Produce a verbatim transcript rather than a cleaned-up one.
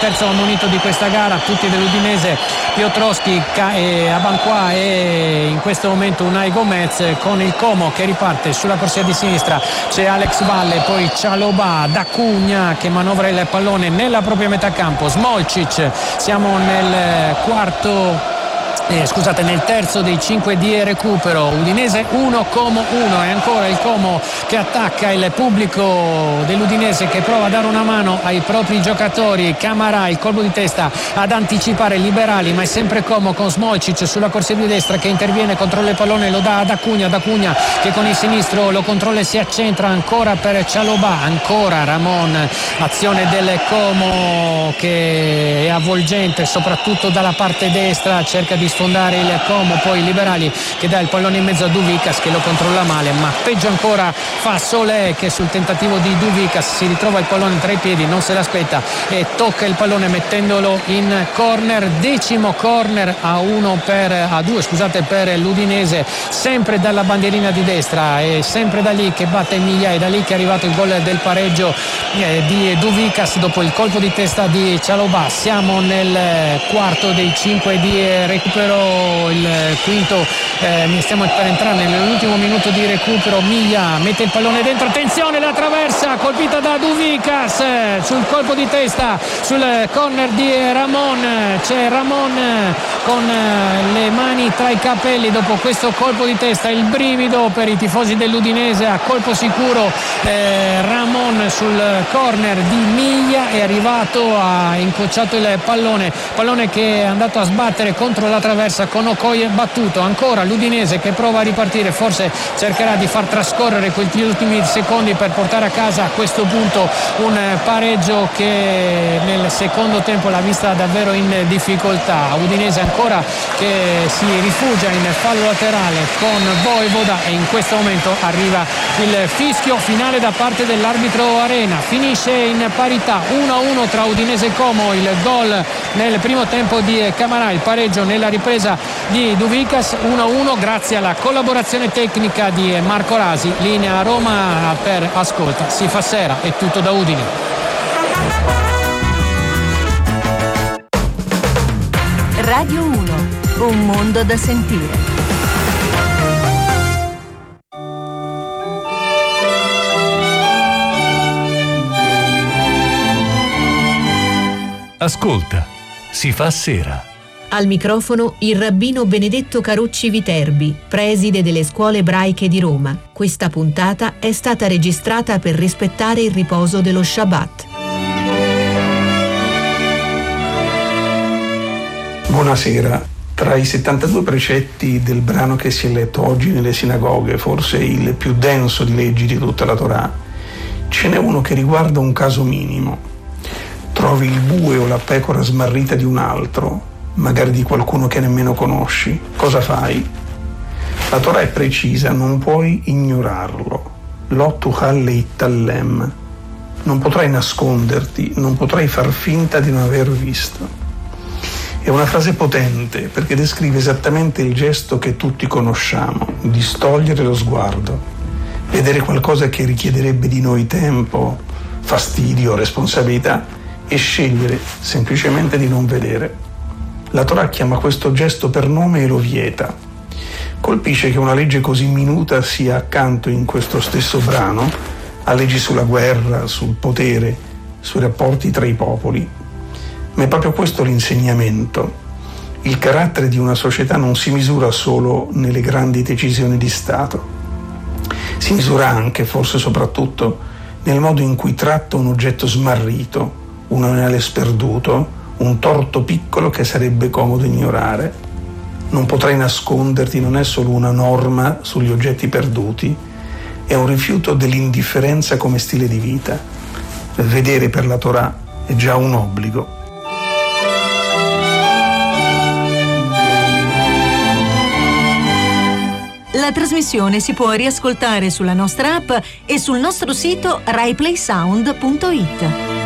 terzo ammonito di questa gara, tutti dell'Udinese, Piotrowski, Abanqua e in questo momento Unai Gomez, con il Como che riparte sulla corsia di sinistra. C'è Alex Valle, poi Cialobà, D'Acugna che manovra il pallone nella propria metà campo, Smolcic. Siamo nel quarto Eh, scusate, nel terzo dei cinque di recupero. Udinese uno, Como uno, e ancora il Como che attacca, il pubblico dell'Udinese che prova a dare una mano ai propri giocatori. Camarà, il colpo di testa ad anticipare Liberali, ma è sempre Como con Smolcic sulla corsia di destra che interviene, controlla il pallone, lo dà ad Acugna, ad Acugna che con il sinistro lo controlla e si accentra ancora per Cialobà, ancora Ramon, azione del Como che è avvolgente soprattutto dalla parte destra, cerca di sfondare il Como, poi Liberali che dà il pallone in mezzo a Duvikas che lo controlla male, ma peggio ancora fa Solé che sul tentativo di Duvikas si ritrova il pallone tra i piedi, non se l'aspetta e tocca il pallone mettendolo in corner. Decimo corner a uno per a due scusate per l'Udinese, sempre dalla bandierina di destra, e sempre da lì che batte Miglia, e da lì che è arrivato il gol del pareggio eh, di Duvikas dopo il colpo di testa di Cialobà. Siamo nel quarto dei cinque di recupero, il quinto, eh, stiamo per entrare nell'ultimo minuto di recupero. Miglia mette il pallone dentro, attenzione, la traversa colpita da Duvikas eh, sul colpo di testa, sul corner di Ramon. C'è Ramon con eh, le mani tra i capelli dopo questo colpo di testa, il brivido per i tifosi dell'Udinese. A colpo sicuro eh, Ramon sul corner di Miglia è arrivato, ha incrociato il pallone pallone che è andato a sbattere contro la traversa con Okoye battuto. Ancora l'Udinese che prova a ripartire, forse cercherà di far trascorrere quegli ultimi secondi per portare a casa a questo punto un pareggio che nel secondo tempo l'ha vista davvero in difficoltà. Udinese ancora che si rifugia in fallo laterale con Vojvoda, e in questo momento arriva il fischio finale da parte dell'arbitro Arena. Finisce in parità uno a uno tra Udinese e Como, il gol nel primo tempo di Camarà, il pareggio nella ripresa di Duvikas uno a uno grazie alla collaborazione tecnica di Marco Rasi. Linea a Roma per Ascolta si fa sera, è tutto da Udine. Radio uno, un mondo da sentire. Ascolta, si fa sera. Al microfono il rabbino Benedetto Carucci Viterbi, preside delle scuole ebraiche di Roma. Questa puntata è stata registrata per rispettare il riposo dello Shabbat. Buonasera. Tra i settantadue precetti del brano che si è letto oggi nelle sinagoghe, forse il più denso di leggi di tutta la Torah, ce n'è uno che riguarda un caso minimo. Trovi il bue o la pecora smarrita di un altro, magari di qualcuno che nemmeno conosci. Cosa fai? La Torah è precisa, non puoi ignorarlo. Lo tuchal leittallem. Non potrai nasconderti, non potrai far finta di non aver visto. È una frase potente perché descrive esattamente il gesto che tutti conosciamo, distogliere lo sguardo, vedere qualcosa che richiederebbe di noi tempo, fastidio, responsabilità e scegliere semplicemente di non vedere. La Torah chiama questo gesto per nome e lo vieta. Colpisce che una legge così minuta sia accanto in questo stesso brano a leggi sulla guerra, sul potere, sui rapporti tra i popoli. Ma è proprio questo l'insegnamento. Il carattere di una società non si misura solo nelle grandi decisioni di Stato. Si misura anche, forse soprattutto, nel modo in cui tratta un oggetto smarrito, un animale sperduto, un torto piccolo che sarebbe comodo ignorare. Non potrai nasconderti non è solo una norma sugli oggetti perduti, è un rifiuto dell'indifferenza come stile di vita. Vedere per la Torah è già un obbligo. La trasmissione si può riascoltare sulla nostra app e sul nostro sito rai play sound punto it.